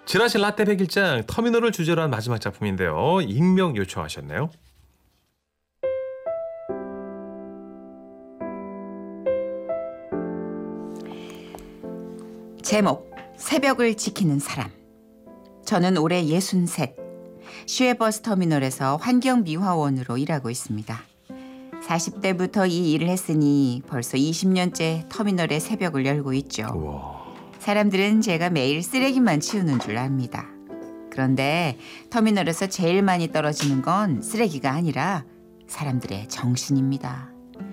지라시 라떼 백일장 터미널을 주제로 한 마지막 작품인데요. 익명 요청하셨네요. 제목 새벽을 지키는 사람. 저는 올해 63. 시외버스 터미널에서 환경미화원으로 일하고 있습니다. 40대부터 이 일을 했으니 벌써 20년째 터미널의 새벽을 열고 있죠. 우와. 사람들은 제가 매일 쓰레기만 치우는 줄 압니다. 그런데 터미널에서 제일 많이 떨어지는 건 쓰레기가 아니라 사람들의 정신입니다.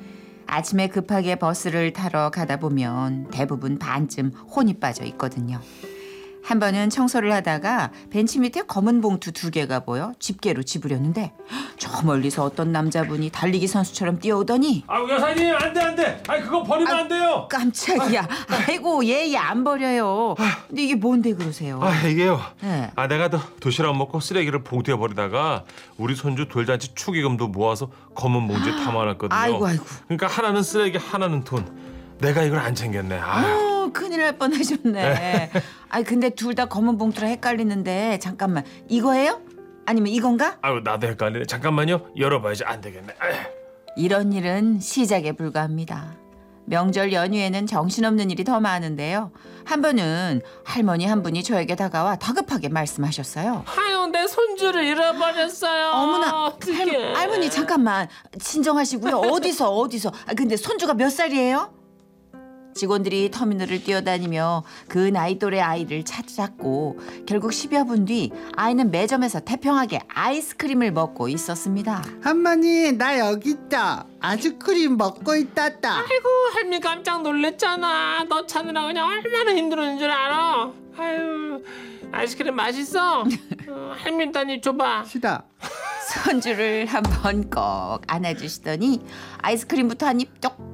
아침에 급하게 버스를 타러 가다 보면 대부분 반쯤 혼이 빠져 있거든요. 한 번은 청소를 하다가 벤치 밑에 검은 봉투 2개가 보여 집게로 집으려는데 저 멀리서 어떤 남자분이 달리기 선수처럼 뛰어오더니 아, 여사님 안 돼. 아, 그거 버리면 안 돼요. 깜짝이야. 아이고 얘 안 버려요. 근데 이게 뭔데 그러세요? 아, 이게요. 네. 내가 도시락 먹고 쓰레기를 봉투에 버리다가 우리 손주 돌잔치 축의금도 모아서 검은 봉지에 담아놨거든요. 아이고. 그러니까 하나는 쓰레기, 하나는 돈. 내가 이걸 안 챙겼네. 큰일 날 뻔하셨네. 아니 근데 둘 다 검은 봉투라 헷갈리는데 잠깐만 이거예요? 아니면 이건가? 아유, 나도 헷갈리네. 잠깐만요. 열어봐야지. 안 되겠네. 이런 일은 시작에 불과합니다. 명절 연휴에는 정신없는 일이 더 많은데요. 한 번은 할머니 한 분이 저에게 다가와 다급하게 말씀하셨어요. 아유, 내 손주를 잃어버렸어요. 어머나, 어떡해. 할머니 잠깐만 진정하시고요. 어디서? 근데 손주가 몇 살이에요? 직원들이 터미널을 뛰어다니며 그 나이 또래 아이를 찾았고 결국 10여 분 뒤 아이는 매점에서 태평하게 아이스크림을 먹고 있었습니다. 할머니 나 여기 있다. 아이스크림 먹고 있다다. 아이고, 할미 깜짝 놀랬잖아. 너 찾느라 그냥 얼마나 힘들었는 줄 알아. 아유, 아이스크림 맛있어? 할미 단입 줘봐. 시다. 손주를 한번 꼭 안아주시더니 아이스크림부터 한 입 쪽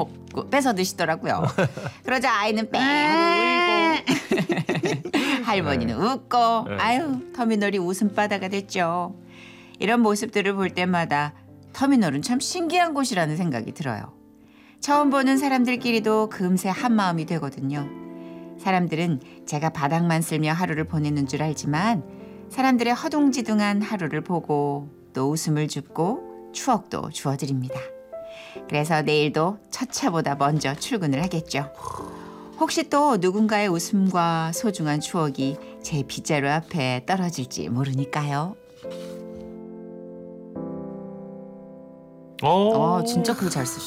뺏어 드시더라고요. 그러자 아이는 뺑 울고 할머니는 웃고 아유 터미널이 웃음바다가 됐죠. 이런 모습들을 볼 때마다 터미널은 참 신기한 곳이라는 생각이 들어요. 처음 보는 사람들끼리도 금세 한마음이 되거든요. 사람들은 제가 바닥만 쓸며 하루를 보내는 줄 알지만 사람들의 허둥지둥한 하루를 보고 또 웃음을 줍고 추억도 주어드립니다. 그래서 내일도 첫 차보다 먼저 출근을 하겠죠. 혹시 또 누군가의 웃음과 소중한 추억이 제 빗자루 앞에 떨어질지 모르니까요. 진짜 글 잘 쓰시네.